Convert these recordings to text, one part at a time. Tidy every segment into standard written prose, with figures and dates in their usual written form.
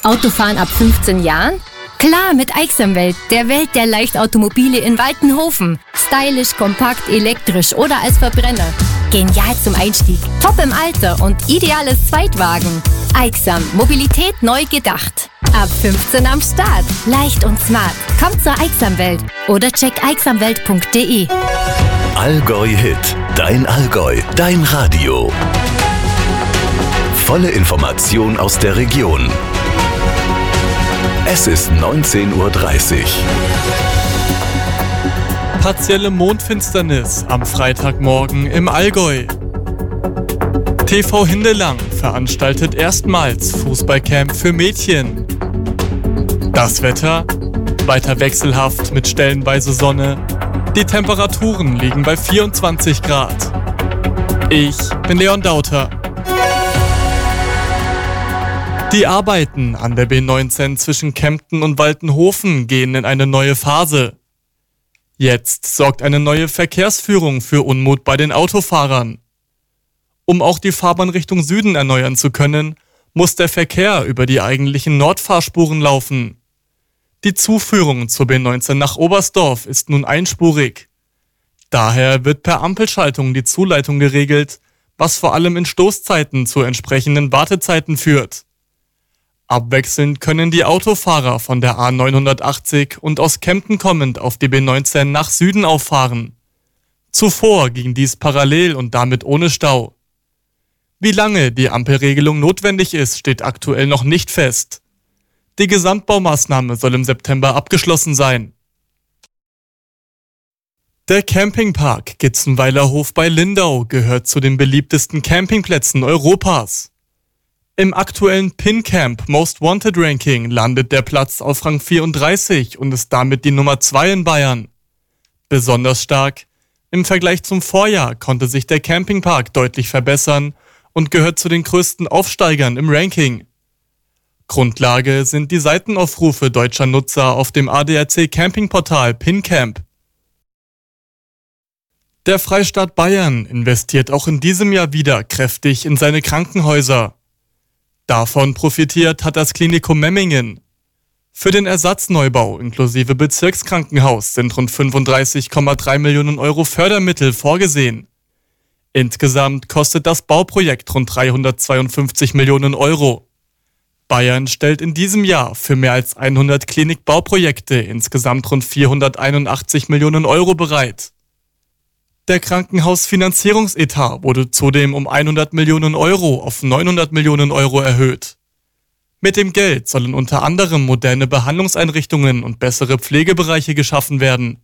Autofahren ab 15 Jahren? Klar, mit Aixamwelt, der Welt der Leichtautomobile in Waltenhofen. Stylisch, kompakt, elektrisch oder als Verbrenner. Genial zum Einstieg, top im Alter und ideales Zweitwagen. Aixam, Mobilität neu gedacht. Ab 15 am Start. Leicht und smart. Kommt zur Aixamwelt oder check aixamwelt.de. Allgäu Hit. Dein Allgäu. Dein Radio. Volle Information aus der Region. Es ist 19:30 Uhr. Partielle Mondfinsternis am Freitagmorgen im Allgäu. TV Hindelang veranstaltet erstmals Fußballcamp für Mädchen. Das Wetter? Weiter wechselhaft mit stellenweise Sonne. Die Temperaturen liegen bei 24 Grad. Ich bin Leon Dauter. Die Arbeiten an der B19 zwischen Kempten und Waltenhofen gehen in eine neue Phase. Jetzt sorgt eine neue Verkehrsführung für Unmut bei den Autofahrern. Um auch die Fahrbahn Richtung Süden erneuern zu können, muss der Verkehr über die eigentlichen Nordfahrspuren laufen. Die Zuführung zur B19 nach Oberstdorf ist nun einspurig. Daher wird per Ampelschaltung die Zuleitung geregelt, was vor allem in Stoßzeiten zu entsprechenden Wartezeiten führt. Abwechselnd können die Autofahrer von der A980 und aus Kempten kommend auf die B19 nach Süden auffahren. Zuvor ging dies parallel und damit ohne Stau. Wie lange die Ampelregelung notwendig ist, steht aktuell noch nicht fest. Die Gesamtbaumaßnahme soll im September abgeschlossen sein. Der Campingpark Gitzenweiler Hof bei Lindau gehört zu den beliebtesten Campingplätzen Europas. Im aktuellen PinCamp Most Wanted Ranking landet der Platz auf Rang 34 und ist damit die Nummer 2 in Bayern. Besonders stark: im Vergleich zum Vorjahr konnte sich der Campingpark deutlich verbessern und gehört zu den größten Aufsteigern im Ranking. Grundlage sind die Seitenaufrufe deutscher Nutzer auf dem ADAC Campingportal PinCamp. Der Freistaat Bayern investiert auch in diesem Jahr wieder kräftig in seine Krankenhäuser. Davon profitiert hat das Klinikum Memmingen. Für den Ersatzneubau inklusive Bezirkskrankenhaus sind rund 35,3 Millionen Euro Fördermittel vorgesehen. Insgesamt kostet das Bauprojekt rund 352 Millionen Euro. Bayern stellt in diesem Jahr für mehr als 100 Klinikbauprojekte insgesamt rund 481 Millionen Euro bereit. Der Krankenhausfinanzierungsetat wurde zudem um 100 Millionen Euro auf 900 Millionen Euro erhöht. Mit dem Geld sollen unter anderem moderne Behandlungseinrichtungen und bessere Pflegebereiche geschaffen werden.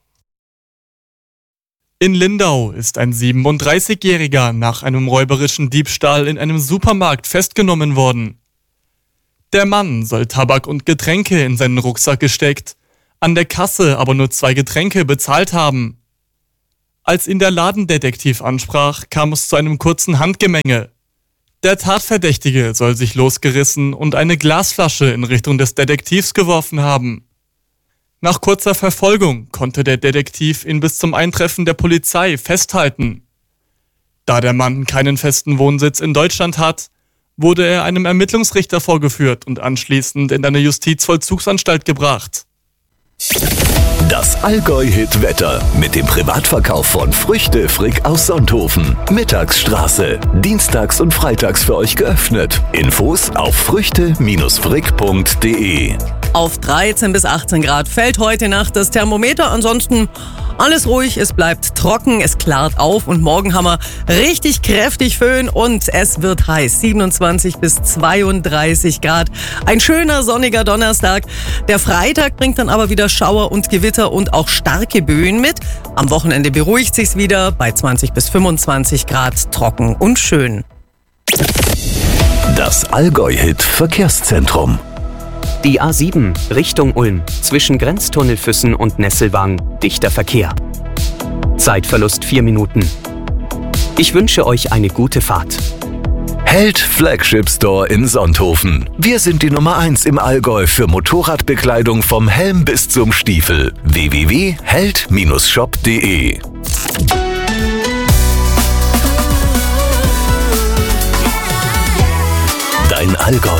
In Lindau ist ein 37-Jähriger nach einem räuberischen Diebstahl in einem Supermarkt festgenommen worden. Der Mann soll Tabak und Getränke in seinen Rucksack gesteckt, an der Kasse aber nur 2 Getränke bezahlt haben. Als ihn der Ladendetektiv ansprach, kam es zu einem kurzen Handgemenge. Der Tatverdächtige soll sich losgerissen und eine Glasflasche in Richtung des Detektivs geworfen haben. Nach kurzer Verfolgung konnte der Detektiv ihn bis zum Eintreffen der Polizei festhalten. Da der Mann keinen festen Wohnsitz in Deutschland hat, wurde er einem Ermittlungsrichter vorgeführt und anschließend in eine Justizvollzugsanstalt gebracht. Das Allgäu-Hit-Wetter mit dem Privatverkauf von Früchte Frick aus Sonthofen. Mittagsstraße. Dienstags und freitags für euch geöffnet. Infos auf früchte-frick.de. Auf 13 bis 18 Grad fällt heute Nacht das Thermometer. Ansonsten alles ruhig, es bleibt trocken, es klart auf und morgen haben wir richtig kräftig Föhn und es wird heiß. 27 bis 32 Grad. Ein schöner sonniger Donnerstag. Der Freitag bringt dann aber wieder Schauer und Gewitter und auch starke Böen mit. Am Wochenende beruhigt sich's wieder bei 20 bis 25 Grad, trocken und schön. Das Allgäu-Hit-Verkehrszentrum. Die A7 Richtung Ulm zwischen Grenztunnelfüssen und Nesselwang dichter Verkehr. Zeitverlust 4 Minuten. Ich wünsche euch eine gute Fahrt. Held Flagship Store in Sonthofen. Wir sind die Nummer 1 im Allgäu für Motorradbekleidung vom Helm bis zum Stiefel. www.held-shop.de. Dein Allgäu.